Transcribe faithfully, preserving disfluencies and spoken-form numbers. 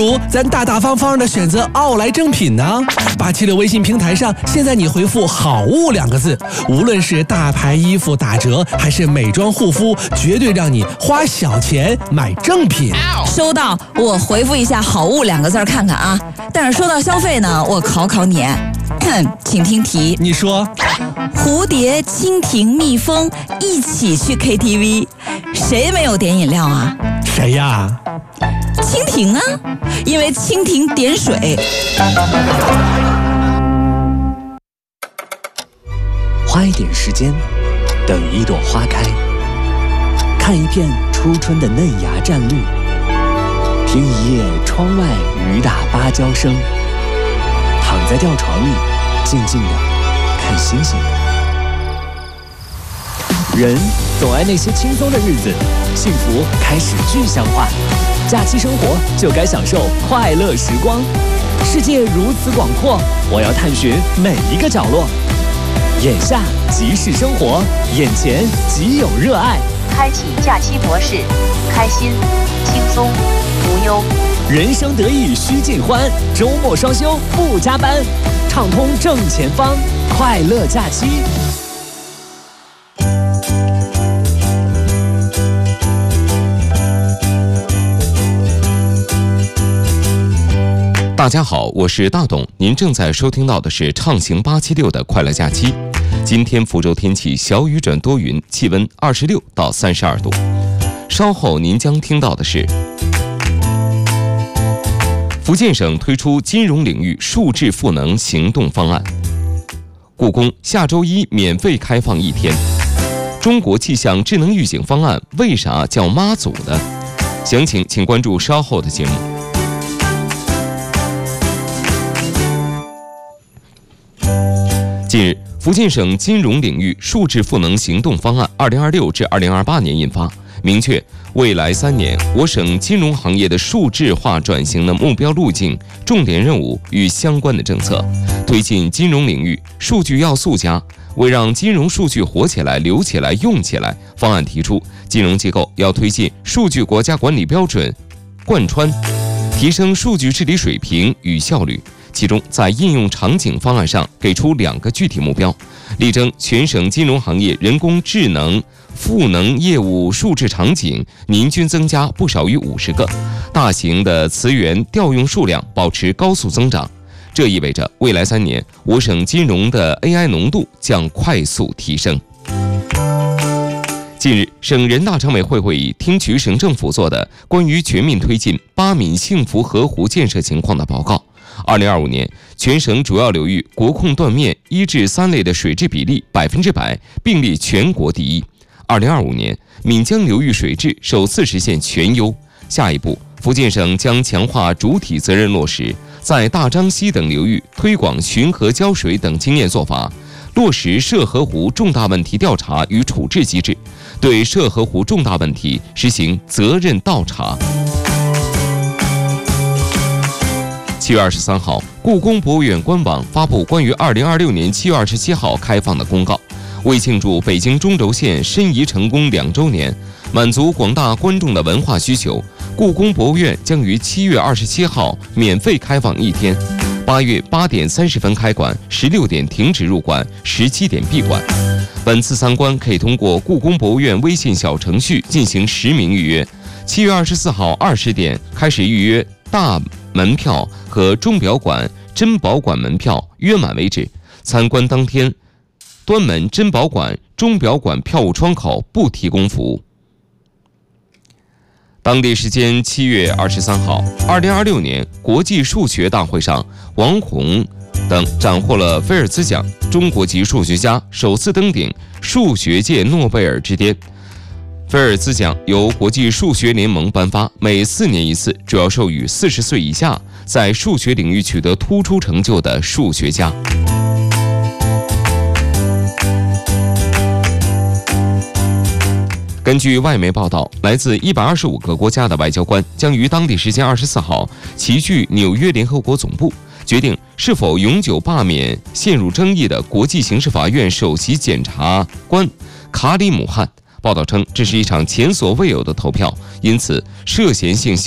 如咱大大方方的选择奥莱正品呢？八七六微信平台上，现在你回复好物两个字，无论是大牌衣服打折，还是美妆护肤，绝对让你花小钱买正品。 收到，我回复一下好物两个字看看啊。但是说到消费呢，我考考你，请听题。 你说， 蝴蝶、蜻蜓、蜜蜂一起去 K T V， 谁没有点饮料啊？ 谁呀？ 蜻蜓啊，因为蜻蜓点水。 花一点时间，等一朵花开，看一片初春的嫩芽绽绿，听一夜窗外雨打芭蕉声，躺在吊床里，静静地看星星。人总爱那些轻松的日子，幸福开始具象化。假期生活就该享受快乐时光。世界如此广阔，我要探寻每一个角落。眼下即是生活，眼前即有热爱。 开启假期模式，开心、轻松、无忧。 人生得意须尽欢，周末双休不加班，畅通正前方，快乐假期。 大家好，我是大董，您正在收听到的是畅行八七六的快乐假期。今天福州天气小雨转多云，气温二十六到三十二度。稍后您将听到的是，福建省推出金融领域数字赋能行动方案。故宫下周一免费开放一天。中国气象智能预警方案为啥叫妈祖的？详情请关注稍后的节目。近日，福建省金融领域数字赋能行动方案二零二六至二零二八年印发，明确未来三年我省金融行业的数字化转型的目标路径、重点任务与相关的政策，推进金融领域数据要素加。为让金融数据活起来、留起来、用起来，方案提出，金融机构要推进数据国家管理标准贯穿，提升数据治理水平与效率。其中，在应用场景方案上给出两个具体目标，力争全省金融行业人工智能赋能业务数字场景年均增加不少于五十个，大型的词源调用数量保持高速增长。这意味着未来三年，我省金融的 A I 浓度将快速提升。近日，省人大常委会会议听取省政府做的关于全面推进八闽幸福河湖建设情况的报告。二零二五年，全省主要流域国控断面一至三类的水质比例百分之百，并列全国第一。二零二五年，闽江流域水质首次实现全优。下一步，福建省将强化主体责任落实，在大漳溪等流域推广巡河浇水等经验做法，落实涉河湖重大问题调查与处置机制，对涉河湖重大问题实行责任倒查。七月二十三号，故宫博物院官网发布关于二零二六年七月二十七号开放的公告。为庆祝北京中轴线申遗成功两周年，满足广大观众的文化需求，故宫博物院将于七月二十七号免费开放一天。八月八点三十分开馆，十六点停止入馆，十七点闭馆。本次参观可以通过故宫博物院微信小程序进行实名预约。七月二十四号二十点开始预约大门票和钟表馆、珍宝馆门票约满为止。参观当天，端门珍宝馆、钟表馆票务窗口不提供服务。当地时间七月二十三号，二零二六年国际数学大会上，王宏等斩获了菲尔兹奖，中国籍数学家首次登顶数学界诺贝尔之巅。菲尔兹奖由国际数学联盟颁发，每四年一次，主要授予四十岁以下在数学领域取得突出成就的数学家。根据外媒报道，来自一百二十五个国家的外交官将于当地时间二十四号齐聚纽约联合国总部，决定是否永久罢免陷入争议的国际刑事法院首席检察官卡里姆汗。报道称，这是一场前所未有的投票，因此涉嫌性